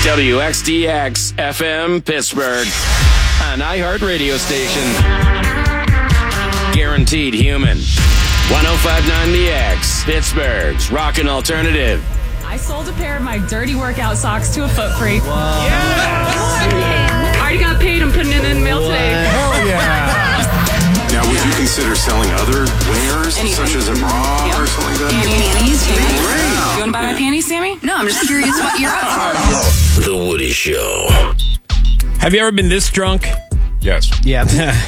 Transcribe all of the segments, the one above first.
WXDX FM Pittsburgh, an iHeart radio station. Guaranteed human. 105.9 The X, Pittsburgh's rockin' alternative. I sold a pair of my dirty workout socks to a foot freak. Yes! I already got paid. I'm putting it in the mail today. Hell yeah! Now, would you consider selling other wares, such as a bra or something like that? Panties, Sammy? Great. You want to buy my panties, Sammy? No, I'm just curious what you're up for. The Woody Show. Have you ever been this drunk? Yes. Yeah.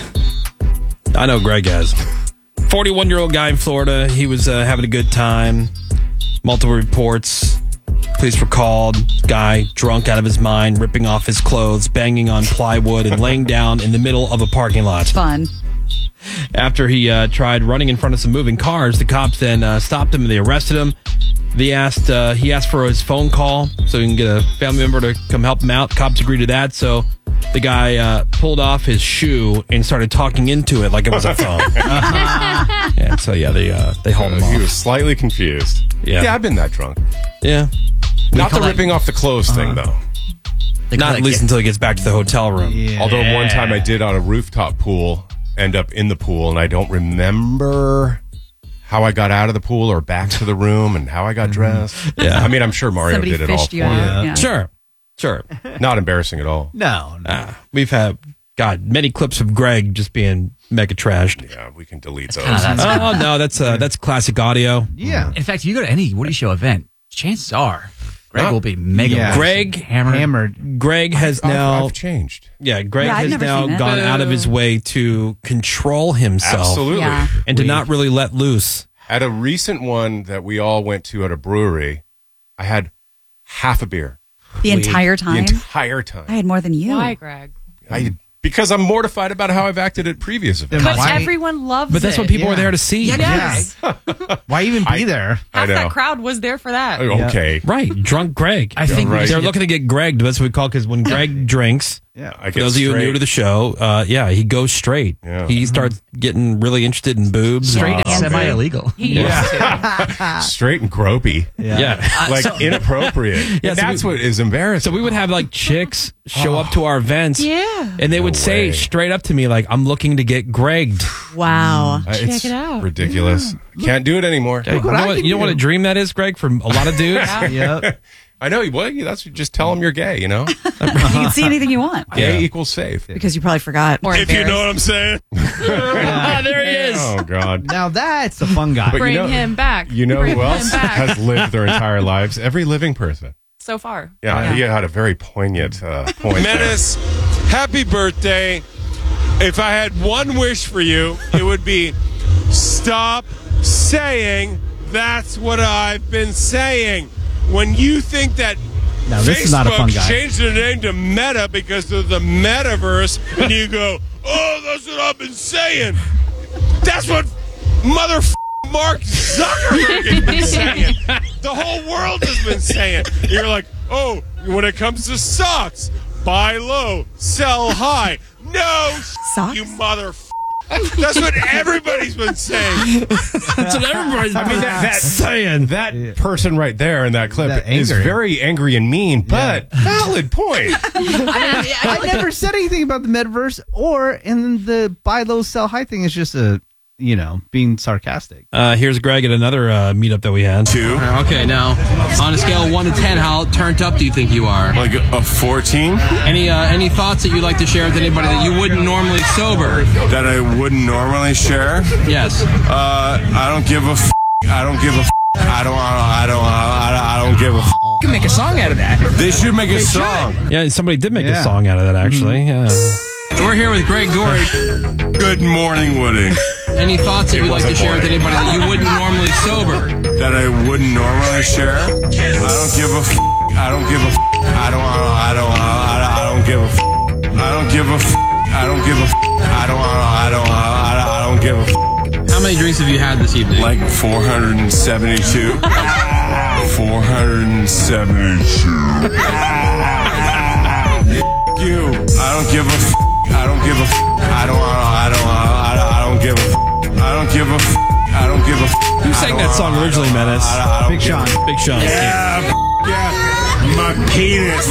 I know Greg has. 41-year-old guy in Florida. He was having a good time. Multiple reports. Police were called. Guy drunk out of his mind, ripping off his clothes, banging on plywood, and laying down in the middle of a parking lot. Fun. After he tried running in front of some moving cars, the cops then stopped him and they arrested him. He asked for his phone call so he can get a family member to come help him out. Cops agreed to that, so the guy pulled off his shoe and started talking into it like it was a phone. And so, yeah, they hauled him off. He was slightly confused. Yeah. I've been that drunk. Yeah. Not the ripping off the clothes thing, though. Not at least until he gets back to the hotel room. Yeah. Although one time I did on a rooftop pool, end up in the pool, and I don't remember how I got out of the pool or back to the room and how I got dressed. Yeah. I mean, I'm sure Mario Somebody did it all fished for you me. out. Yeah. Sure. Not embarrassing at all. No. We've had, many clips of Greg just being mega trashed. Yeah, we can delete those. Oh, no, that's classic audio. Yeah. In fact, if you go to any Woody Show event, chances are Greg will be mega Yeah. Greg Hammered. Greg has now I've changed. Greg Yeah, I've has never now seen it. gone out of his way to control himself Absolutely. Yeah. and to not really let loose. At a recent one that we all went to at a brewery, I had half a beer. The entire The time? entire time. I had more than you. Why, Greg? Because I'm mortified about how I've acted at previous events. Because Why- everyone loves it. But that's what people Yeah. were there to see. Yes. Why even be there? I Half know. that crowd was there for that. Okay. Right, drunk Greg. I think right. They're looking to get Greg. That's what we call, because when Greg drinks, Yeah. I for those of you new to the show, he goes straight. Yeah. He starts getting really interested in boobs. straight and- and semi-illegal. He used to. Straight and gropey. Yeah. Like inappropriate. Yeah, And so that's we- what is embarrassing. So we would have like chicks show up to our events. Yeah. And they would say way. straight up to me, like, I'm looking to get Gregged. Wow. It's it out. ridiculous. Can't do it anymore. You know what a dream that is, Greg, for a lot of dudes? Yep. I know. Well, that's just tell them you're gay, you know? You can see anything you want. Gay equals safe. Because you probably forgot. Or embarrassed. what I'm saying. There he is. Oh, God. Now that's a fun guy. But Bring you know, him back. You know Bring who else him back. has lived their entire lives? Every living person. So far. Yeah, he had a very poignant point there. Menace, happy birthday. If I had one wish for you, it would be stop saying that's what I've been saying. When you think that Now, this Facebook is not a fun guy. changed their name to Meta because of the metaverse, and you go, oh, that's what I've been saying. That's what Mark Zuckerberg has been saying. The whole world has been saying. You're like, oh, when it comes to socks, buy low, sell high. No, Socks? you mother. That's what everybody's been saying. That's what everybody's saying. That person right there in that clip That is angry. very angry and mean, but valid point. I never said anything about the metaverse or in the buy low, sell high thing. It's just being sarcastic. Here's Greg at another meetup that we had. 2, Okay, now, on a scale of 1 to 10, how turned up do you think you are? like a 14 Any thoughts that you'd like to share with anybody that you wouldn't normally sober? that I wouldn't normally share. Yes. I don't give a. I don't give a. I don't give a. You can make a song out of that. They should make a song. Yeah, somebody did make a Yeah. song out of that, actually. Yeah. We're here with Greg Gorey. Good morning, Woody. Any thoughts that you'd like to share with anybody that you wouldn't normally sober? That I wouldn't normally share. I don't give a. I don't give a. I don't give a. I don't give a. I don't give a. I don't give a. How many drinks have you had this evening? Like 472. 472. You. I don't give a. I don't give a. I don't give a. I don't give a. I don't give a. Who sang that song originally, Menace? Big Sean. Big Sean. Yeah. My penis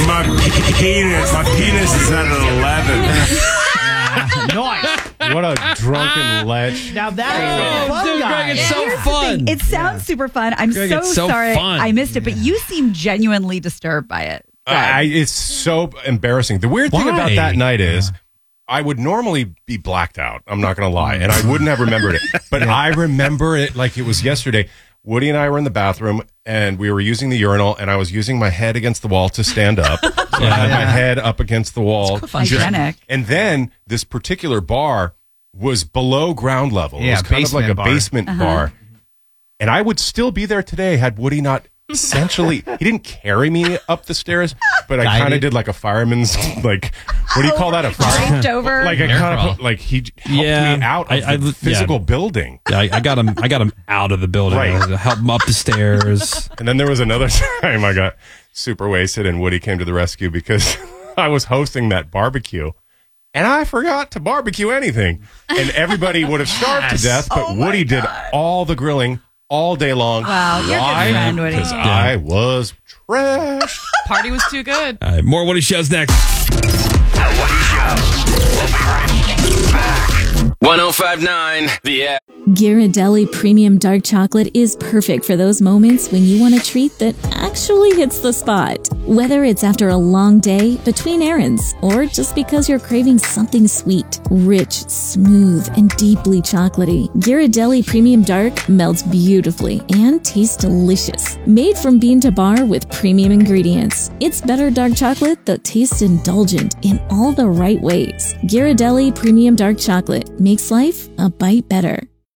is at an 11. Nice. What a drunken lech. Now that is a fun Dude, guy. Greg, it's so Here's the fun. thing. It sounds super fun. I'm Greg, so it's so sorry fun. I missed it, but you seem genuinely disturbed by it. It's so embarrassing. The weird thing Why? about that night is I would normally be blacked out. I'm not going to lie. And I wouldn't have remembered it. But I remember it like it was yesterday. Woody and I were in the bathroom and we were using the urinal and I was using my head against the wall to stand up. So I had my head up against the wall. Hygienic. And then this particular bar was below ground level. It Yeah, was kind of like a basement bar. basement bar. And I would still be there today had Woody not essentially, he didn't carry me up the stairs, but I kind of did like a fireman's, like, what do you call that? A Draped over. Like I kind of like he helped me out of the physical building. Yeah, I got him out of the building. Right. I had to help him up the stairs. And then there was another time I got super wasted and Woody came to the rescue because I was hosting that barbecue and I forgot to barbecue anything. And everybody would have starved to death, but Woody did all the grilling all day long. Wow, you're a good Why? friend, Woody. Because I was trash. Party was too good. All right, more Woody Shows next. The Woody Show. We'll be right back. 105.9 The X. Ghirardelli Premium Dark Chocolate is perfect for those moments when you want a treat that actually hits the spot. Whether it's after a long day, between errands, or just because you're craving something sweet, rich, smooth, and deeply chocolatey, Ghirardelli Premium Dark melts beautifully and tastes delicious. Made from bean to bar with premium ingredients, it's better dark chocolate that tastes indulgent in all the right ways. Ghirardelli Premium Dark Chocolate makes life a bite better.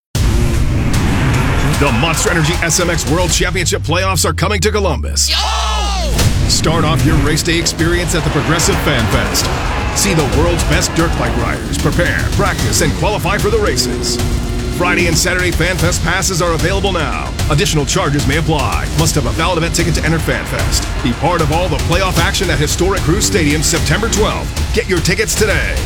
The Monster Energy SMX World Championship playoffs are coming to Columbus. Start off your race day experience at the Progressive Fan Fest. See the world's best dirt bike riders prepare, practice, and qualify for the races. Friday and Saturday Fan Fest passes are available now. Additional charges may apply. Must have a valid event ticket to enter Fan Fest. Be part of all the playoff action at Historic Cruise Stadium September 12th. Get your tickets today.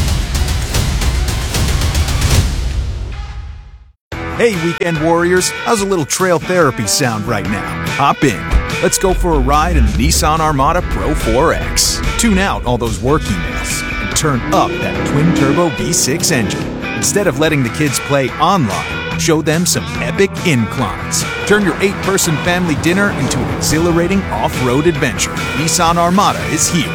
Hey, weekend warriors, how's a little trail therapy sound right now? Hop in. Let's go for a ride in the Nissan Armada Pro 4X. Tune out all those work emails and turn up that twin-turbo V6 engine. Instead of letting the kids play online, show them some epic inclines. Turn your 8-person family dinner into an exhilarating off-road adventure. Nissan Armada is here.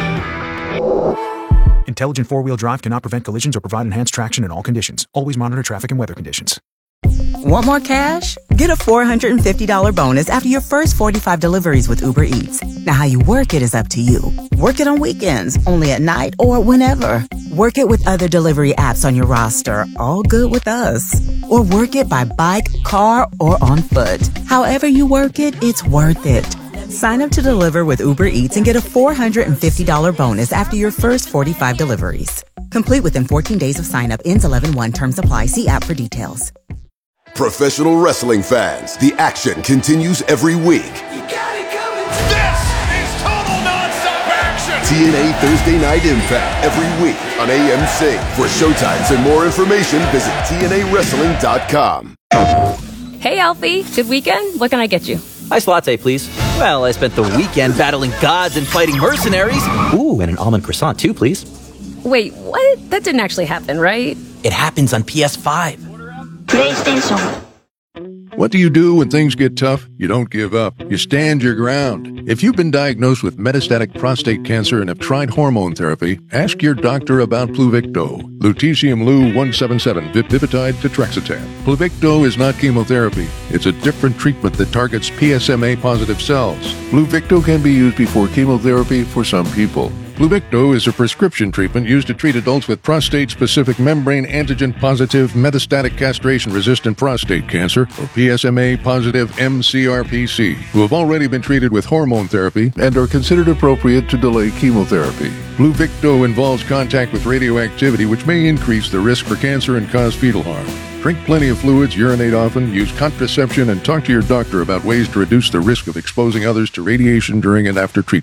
Intelligent four-wheel drive cannot prevent collisions or provide enhanced traction in all conditions. Always monitor traffic and weather conditions. Want more cash? Get a $450 bonus after your first 45 deliveries with Uber Eats. Now, how you work it is up to you. Work it on weekends, only at night, or whenever. Work it with other delivery apps on your roster, all good with us. Or work it by bike, car, or on foot. However you work it, it's worth it. Sign up to deliver with Uber Eats and get a $450 bonus after your first 45 deliveries. Complete within 14 days of sign up. Ends 11/1. Terms apply. See app for details. Professional wrestling fans, the action continues every week. This is total nonstop action. TNA Thursday Night Impact every week on AMC. For showtimes and more information, visit TNAWrestling.com. Hey, Alfie. Good weekend? What can I get you? Iced latte, please. Well, I spent the weekend battling gods and fighting mercenaries. Ooh, and an almond croissant, too, please. Wait, what? That didn't actually happen, right? It happens on PS5. PlayStation. What do you do when things get tough? You don't give up. You stand your ground. If you've been diagnosed with metastatic prostate cancer and have tried hormone therapy, ask your doctor about Pluvicto. Lutetium Lu-177, Vipitide Tetrexatan. Pluvicto is not chemotherapy. It's a different treatment that targets PSMA-positive cells. Pluvicto can be used before chemotherapy for some people. Pluvicto is a prescription treatment used to treat adults with prostate-specific membrane antigen-positive metastatic castration-resistant prostate cancer, or PSMA-positive mCRPC, who have already been treated with hormone therapy and are considered appropriate to delay chemotherapy. Pluvicto involves contact with radioactivity, which may increase the risk for cancer and cause fetal harm. Drink plenty of fluids, urinate often, use contraception, and talk to your doctor about ways to reduce the risk of exposing others to radiation during and after treatment.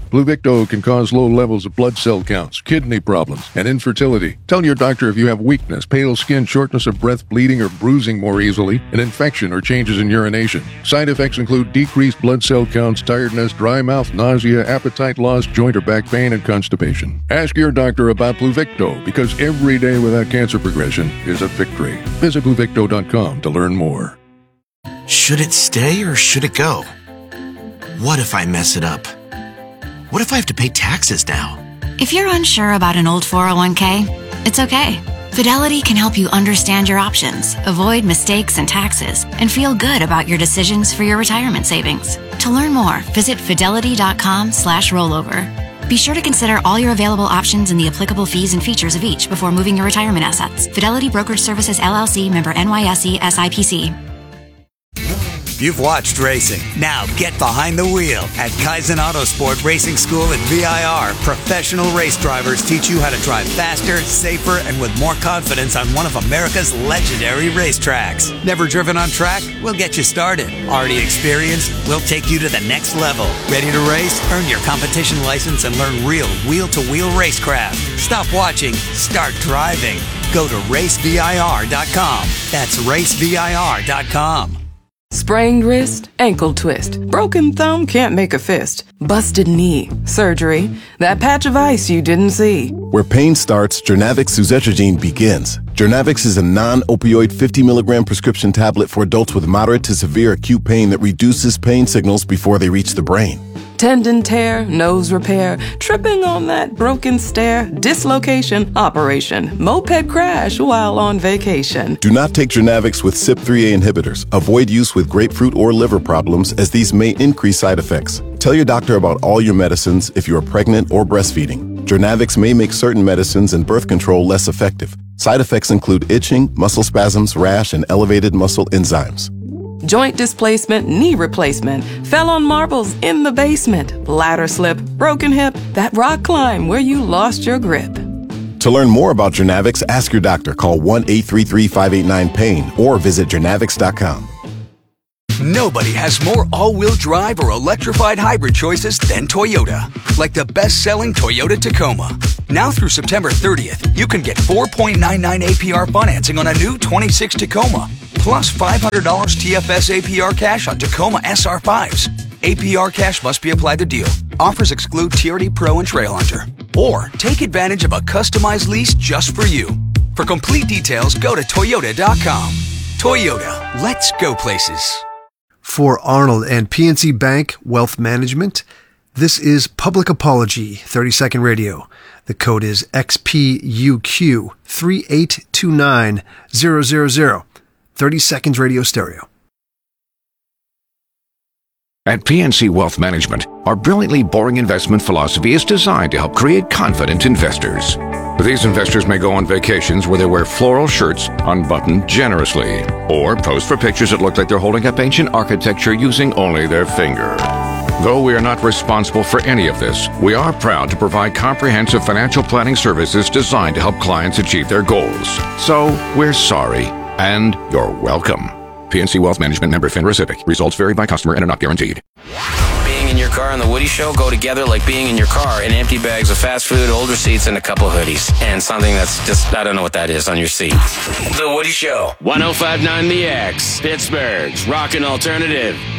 Pluvicto can cause low levels of blood cell counts, kidney problems, and infertility. Tell your doctor if you have weakness, pale skin, shortness of breath, bleeding or bruising more easily, an infection or changes in urination. Side effects include decreased blood cell counts, tiredness, dry mouth, nausea, appetite loss, joint or back pain, and constipation. Ask your doctor about Pluvicto because every day without cancer progression is a victory. Visit Pluvicto.com to learn more. Should it stay or should it go? What if I mess it up? What if I have to pay taxes now? If you're unsure about an old 401k, it's okay. Fidelity can help you understand your options, avoid mistakes and taxes, and feel good about your decisions for your retirement savings. To learn more, visit fidelity.com/rollover. Be sure to consider all your available options and the applicable fees and features of each before moving your retirement assets. Fidelity Brokerage Services, LLC, member NYSE, SIPC. You've watched racing. Now get behind the wheel at Kaizen Autosport Racing School at VIR. Professional race drivers teach you how to drive faster, safer, and with more confidence on one of America's legendary racetracks. Never driven on track? We'll get you started. Already experienced? We'll take you to the next level. Ready to race? Earn your competition license and learn real wheel-to-wheel racecraft. Stop watching. Start driving. Go to racevir.com. That's racevir.com. Sprained wrist, ankle twist, broken thumb can't make a fist, busted knee, surgery, that patch of ice you didn't see. Where pain starts, Jernavix suzetrigine begins. Jernavix is a non-opioid 50 milligram prescription tablet for adults with moderate to severe acute pain that reduces pain signals before they reach the brain. Tendon tear, nose repair, tripping on that broken stair, dislocation, operation, moped crash while on vacation. Do not take Jernavix with CYP3A inhibitors. Avoid use with grapefruit or liver problems as these may increase side effects. Tell your doctor about all your medicines if you are pregnant or breastfeeding. Jernavix may make certain medicines and birth control less effective. Side effects include itching, muscle spasms, rash, and elevated muscle enzymes. Joint displacement, knee replacement, fell on marbles in the basement, ladder slip, broken hip, that rock climb where you lost your grip. To learn more about Jernavix, ask your doctor. Call 1-833-589-PAIN or visit Jernavix.com. Nobody has more all-wheel drive or electrified hybrid choices than Toyota. Like the best-selling Toyota Tacoma. Now through September 30th, you can get 4.99 APR financing on a new 26 Tacoma. Plus $500 TFS APR cash on Tacoma SR5s. APR cash must be applied to deal. Offers exclude TRD Pro and Trail Hunter. Or take advantage of a customized lease just for you. For complete details, go to Toyota.com. Toyota, let's go places. For Arnold and PNC Bank Wealth Management, this is Public Apology 30-second radio. The code is XPUQ 3829000. 30 seconds radio stereo. At PNC Wealth Management, our brilliantly boring investment philosophy is designed to help create confident investors. These investors may go on vacations where they wear floral shirts unbuttoned generously, or pose for pictures that look like they're holding up ancient architecture using only their finger. Though we are not responsible for any of this, we are proud to provide comprehensive financial planning services designed to help clients achieve their goals. So, we're sorry, and you're welcome. PNC Wealth Management, member FINRA SIPC. Results vary by customer and are not guaranteed. Being in your car and The Woody Show go together like being in your car and empty bags of fast food, old receipts, and a couple hoodies. And something that's just, I don't know what that is, on your seat. The Woody Show. 105.9 The X. Pittsburgh's Rockin' Alternative.